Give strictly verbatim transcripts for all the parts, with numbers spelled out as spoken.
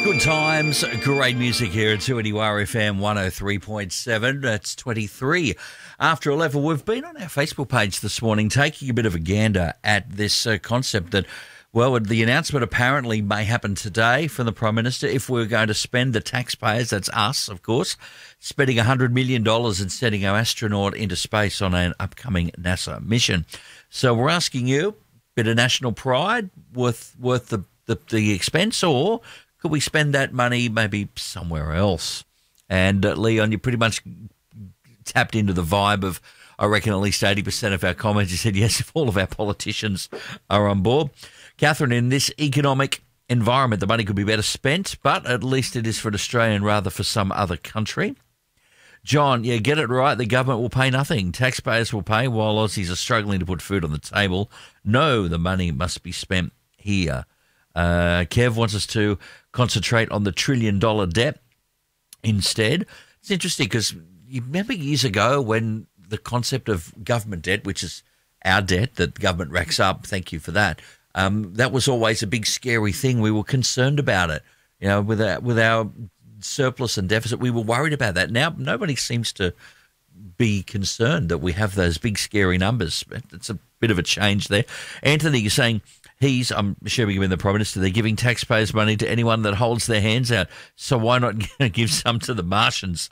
Good times, great music here at two N U R F M one oh three point seven. That's twenty-three after eleven. We've been on our Facebook page this morning taking a bit of a gander at this uh, concept that, well, the announcement apparently may happen today from the Prime Minister if we're going to spend the taxpayers, that's us, of course, spending one hundred million dollars and sending our astronaut into space on an upcoming NASA mission. So we're asking you, bit of national pride worth, worth the, the, the expense, or could we spend that money maybe somewhere else? And uh, Leon, you pretty much tapped into the vibe of, I reckon, at least eighty percent of our comments. You said, yes, if all of our politicians are on board. Catherine, in this economic environment, the money could be better spent, but at least it is for an Australian rather for some other country. John, yeah, get it right. The government will pay nothing. Taxpayers will pay while Aussies are struggling to put food on the table. No, the money must be spent here. Uh, Kev wants us to concentrate on the trillion dollar debt instead. It's interesting because you remember years ago when the concept of government debt, which is our debt that the government racks up, thank you for that, um, that was always a big scary thing. We were concerned about it. You know, with our, with our surplus and deficit, we were worried about that. Now nobody seems to be concerned that we have those big scary numbers. It's a bit of a change there. Anthony, you're saying he's, I'm assuming him the Prime Minister, they're giving taxpayers money to anyone that holds their hands out. So why not give some to the Martians?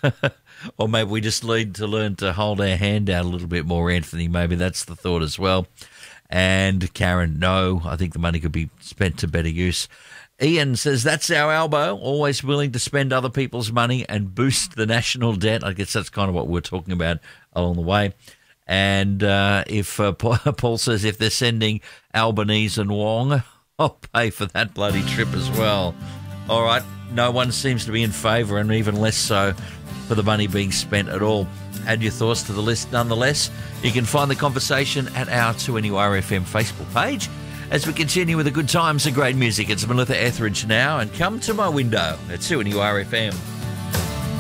Or maybe we just need to learn to hold our hand out a little bit more, Anthony. Maybe that's the thought as well. And Karen, no, I think the money could be spent to better use. Ian says, that's our elbow, always willing to spend other people's money and boost the national debt. I guess that's kind of what we're talking about along the way. And uh, if uh, Paul says if they're sending Albanese and Wong, I'll pay for that bloody trip as well. All right, no one seems to be in favour, and even less so for the money being spent at all. Add your thoughts to the list nonetheless. You can find the conversation at our two N U R F M Facebook page as we continue with the good times and great music. It's Melissa Etheridge now, and Come to My Window at two N U R F M.